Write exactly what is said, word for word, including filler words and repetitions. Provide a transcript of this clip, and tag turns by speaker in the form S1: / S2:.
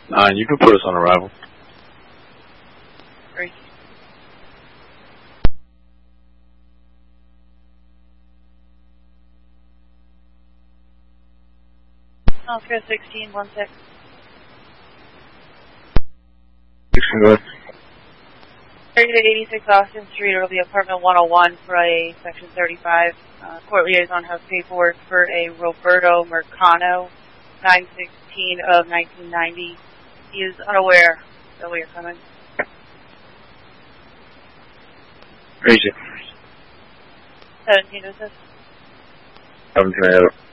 S1: Nine, you can put us on arrival.
S2: Great. Oscar sixteen, one six.
S1: sixteen, go ahead.
S2: thirty to eighty-six Austin Street, it'll be apartment one oh one for a section thirty-five. Uh, court liaison has paperwork for a Roberto Mercano, nine sixteen of nineteen ninety. He is unaware that we are coming.
S1: Agent.
S2: seventeen, is this?
S1: seventeen,